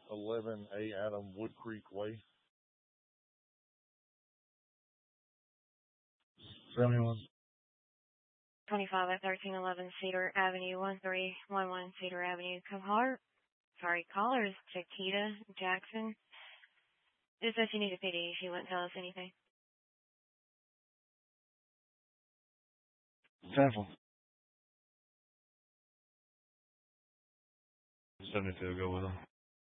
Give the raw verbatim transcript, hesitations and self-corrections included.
eleven A Adam Wood Creek Way. seventy-one. twenty-five at thirteen eleven Cedar Avenue, one three one one Cedar Avenue. Caller, sorry, caller is Chiquita Jackson. Just said she needed a P D. She wouldn't tell us anything. Sample. seventy-two, go with them.